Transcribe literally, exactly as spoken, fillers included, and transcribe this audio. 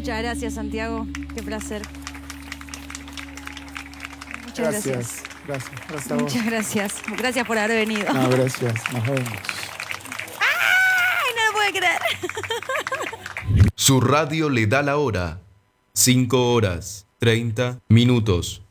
Muchas gracias, Santiago. Qué placer. Muchas gracias. Gracias, gracias, gracias a vos. Muchas gracias. Gracias por haber venido. No, gracias. Nos vemos. ¡Ay, no lo puedo creer! Su radio le da la hora. Cinco horas, treinta minutos.